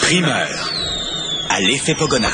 Primeur à l'effet Pogonat.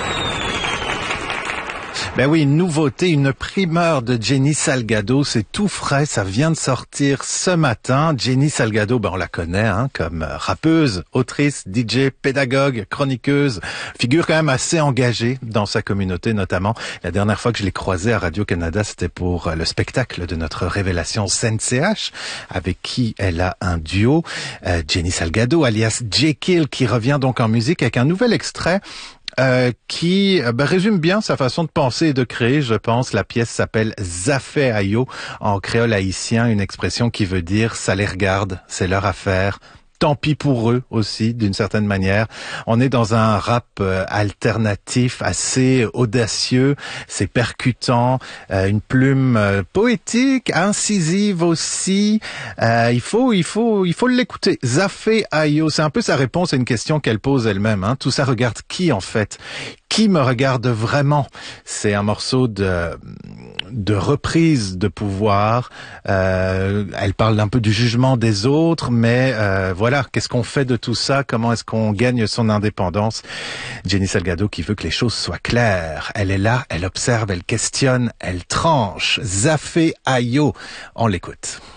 Ben oui, une nouveauté, une primeur de Jenny Salgado, c'est tout frais, ça vient de sortir ce matin. Jenny Salgado, ben on la connaît comme rappeuse, autrice, DJ, pédagogue, chroniqueuse, figure quand même assez engagée dans sa communauté notamment. La dernière fois que je l'ai croisée à Radio-Canada, c'était pour le spectacle de notre révélation SENCH, avec qui elle a un duo. Jenny Salgado, alias Jekyll, qui revient donc en musique avec un nouvel extrait qui résume bien sa façon de penser et de créer, je pense. La pièce s'appelle Zafé Ayo, en créole haïtien, une expression qui veut dire « ça les regarde, c'est leur affaire ». Tant pis pour eux aussi, d'une certaine manière. On est dans un rap alternatif assez audacieux, c'est percutant, une plume poétique, incisive aussi. Il faut l'écouter. Zafé Ayo, c'est un peu sa réponse à une question qu'elle pose elle-même. Tout ça regarde qui en fait? Qui me regarde vraiment? C'est un morceau de reprise de pouvoir. Elle parle un peu du jugement des autres, mais voilà, qu'est-ce qu'on fait de tout ça? Comment est-ce qu'on gagne son indépendance? Jenny Salgado qui veut que les choses soient claires. Elle est là, elle observe, elle questionne, elle tranche. Zafé Ayo, on l'écoute.